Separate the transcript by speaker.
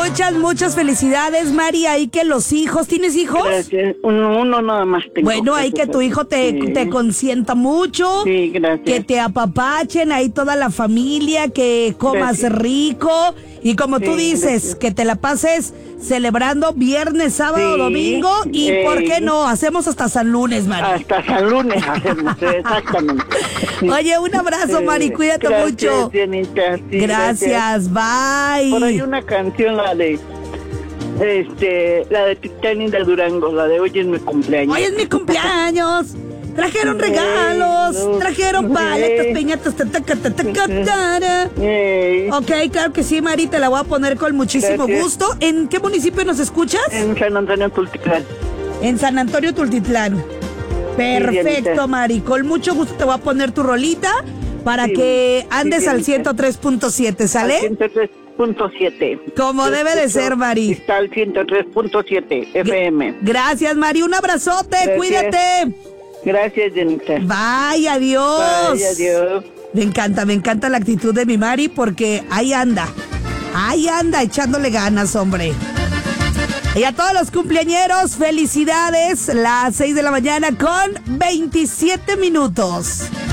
Speaker 1: Muchas felicidades, Mari. Ahí que los hijos, ¿tienes hijos?
Speaker 2: Gracias. Uno nada más tengo.
Speaker 1: Bueno, ahí que tu hijo te consienta mucho.
Speaker 2: Sí, gracias.
Speaker 1: Que te apapachen ahí toda la familia, que comas rico. Y como tú dices,
Speaker 2: gracias.
Speaker 1: que te la pases celebrando viernes, sábado, domingo. Y ¿por qué no? Hacemos hasta San Lunes, Mari.
Speaker 2: Hasta San Lunes hacemos, exactamente.
Speaker 1: Oye, un abrazo, Mari. Cuídate mucho.
Speaker 2: Dianita, sí,
Speaker 1: gracias, bye.
Speaker 2: Por ahí una canción, la de Titanic de Durango, la de Hoy es mi cumpleaños.
Speaker 1: Hoy es mi cumpleaños. Trajeron regalos, trajeron paletas, piñatas, Ok, claro que sí, Mari, te la voy a poner con muchísimo gusto. ¿En qué municipio nos escuchas?
Speaker 2: En San Antonio Tultitlán.
Speaker 1: En San Antonio Tultitlán. Perfecto, Mari, con mucho gusto te voy a poner tu rolita para que andes al 103.7, ¿sale?
Speaker 2: Al 103.7.
Speaker 1: Como debe de ser, Mari.
Speaker 2: Está al 103.7 FM.
Speaker 1: Gracias, Mari, un abrazote, cuídate.
Speaker 2: Gracias, Janita.
Speaker 1: Bye, adiós.
Speaker 2: Bye, adiós.
Speaker 1: Me encanta la actitud de mi Mari porque ahí anda echándole ganas, hombre. Y a todos los cumpleañeros, felicidades, las 6 de la mañana con 27 minutos.